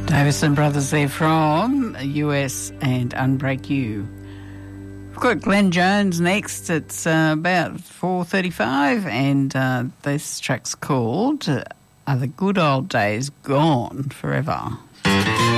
Davison Brothers there from US and Unbreak You. We've got Glenn Jones next. It's about 4:35 and this track's called Are the Good Old Days Gone Forever?